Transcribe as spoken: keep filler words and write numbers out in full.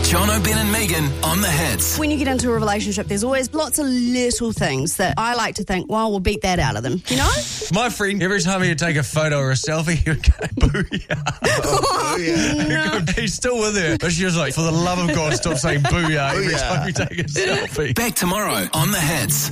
John O'Ben and Megan on the hits. When you get into a relationship, there's always lots of little things that I like to think, well, we'll beat that out of them, you know? My friend, every time he would take a photo or a selfie, he would go, booyah. Oh, yeah. No. He's still with her. But she was like, for the love of God, stop saying booyah every Booyah. time you take a selfie. Back tomorrow on the hits.